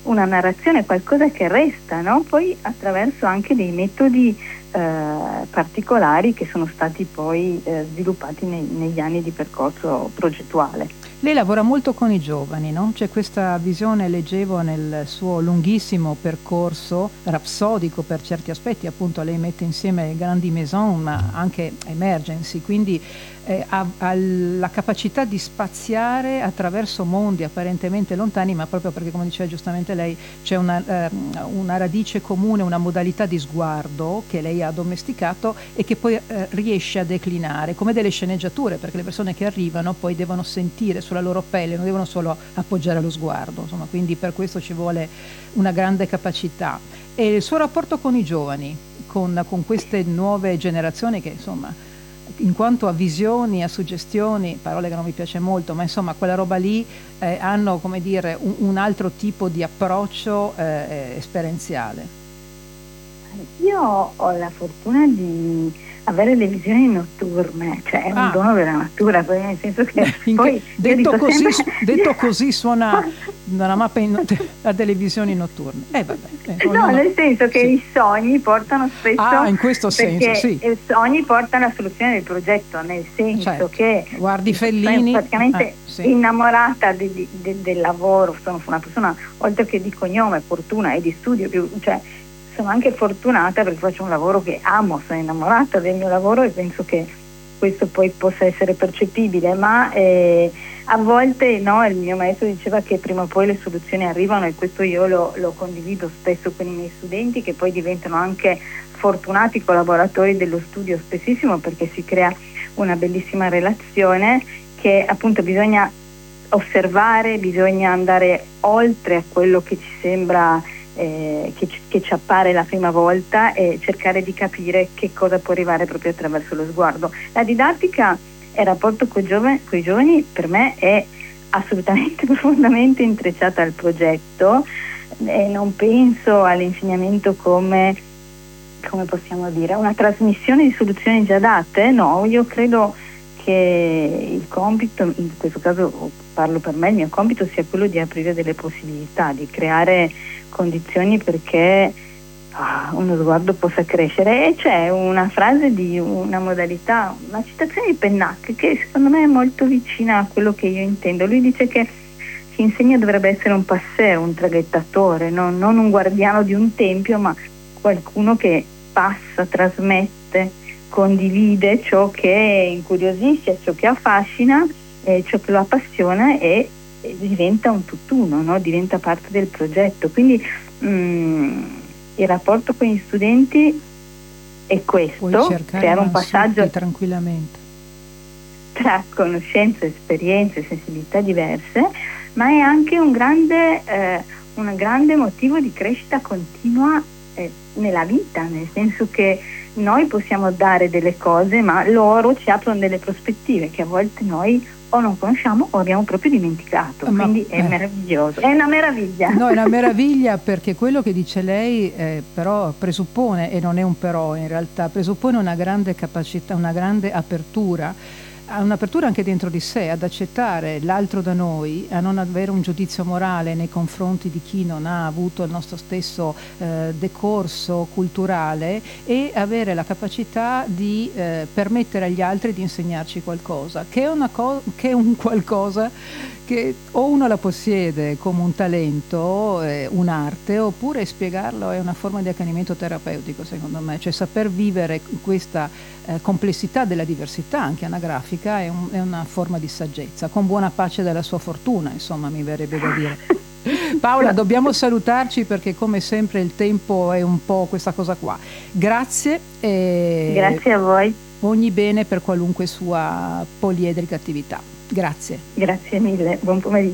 una narrazione, qualcosa che resta, no? Poi attraverso anche dei metodi particolari che sono stati poi sviluppati negli anni di percorso progettuale. Lei lavora molto con i giovani, no? C'è questa visione, leggevo nel suo lunghissimo percorso, rapsodico per certi aspetti, appunto lei mette insieme grandi maison ma anche emergency, quindi ha la capacità di spaziare attraverso mondi apparentemente lontani, ma proprio perché, come diceva giustamente lei, c'è una radice comune, una modalità di sguardo che lei ha domesticato e che poi riesce a declinare come delle sceneggiature, perché le persone che arrivano poi devono sentire sulla loro pelle, non devono solo appoggiare lo sguardo, insomma, quindi per questo ci vuole una grande capacità. E il suo rapporto con i giovani, con queste nuove generazioni che, insomma, in quanto a visioni, a suggestioni, parole che non mi piace molto, ma insomma quella roba lì, hanno, come dire, un altro tipo di approccio esperienziale. Io ho la fortuna di avere le visioni notturne, cioè è un dono della natura, nel senso che poi detto così suona una mappa a delle visioni notturne. No, nel senso che i sogni portano spesso, in questo senso, sì. I sogni portano alla soluzione del progetto, nel senso che guardi Fellini, sono praticamente innamorata del lavoro, sono una persona, oltre che di cognome, fortuna e di studio, cioè sono anche fortunata perché faccio un lavoro che amo, sono innamorata del mio lavoro e penso che questo poi possa essere percepibile, ma a volte no, il mio maestro diceva che prima o poi le soluzioni arrivano, e questo io lo condivido spesso con i miei studenti, che poi diventano anche fortunati collaboratori dello studio spessissimo, perché si crea una bellissima relazione che appunto bisogna osservare, bisogna andare oltre a quello che ci sembra che ci appare la prima volta e cercare di capire che cosa può arrivare proprio attraverso lo sguardo. La didattica e il rapporto con i giovani per me è assolutamente profondamente intrecciata al progetto, e non penso all'insegnamento come possiamo dire, una trasmissione di soluzioni già date. No, io credo che il compito, in questo caso parlo per me, il mio compito sia quello di aprire delle possibilità, di creare condizioni perché uno sguardo possa crescere. E c'è una frase di una modalità, una citazione di Pennac che secondo me è molto vicina a quello che io intendo. Lui dice che chi insegna dovrebbe essere un passero, un traghettatore, non un guardiano di un tempio, ma qualcuno che passa, trasmette, condivide ciò che incuriosisce, ciò che affascina, ciò che lo appassiona, e diventa un tutt'uno, no? Diventa parte del progetto. Quindi il rapporto con gli studenti è questo, creare un passaggio tranquillamente tra conoscenze, esperienze, sensibilità diverse, ma è anche un grande motivo di crescita continua nella vita, nel senso che noi possiamo dare delle cose, ma loro ci aprono delle prospettive che a volte noi o non conosciamo o abbiamo proprio dimenticato. Quindi è meraviglioso, è una meraviglia. No, è una meraviglia, perché quello che dice lei però presuppone, e non è un però in realtà, presuppone una grande capacità, una grande apertura, un'apertura anche dentro di sé, ad accettare l'altro da noi, a non avere un giudizio morale nei confronti di chi non ha avuto il nostro stesso decorso culturale, e avere la capacità di permettere agli altri di insegnarci qualcosa, che è un qualcosa che o uno la possiede come un talento, un'arte, oppure spiegarlo è una forma di accanimento terapeutico, secondo me. Cioè saper vivere questa complessità della diversità anche anagrafica è una forma di saggezza, con buona pace della sua fortuna, insomma, mi verrebbe da dire. Paola, dobbiamo salutarci perché come sempre il tempo è un po' questa cosa qua. Grazie. Grazie a voi. Ogni bene per qualunque sua poliedrica attività. Grazie. Grazie mille, buon pomeriggio.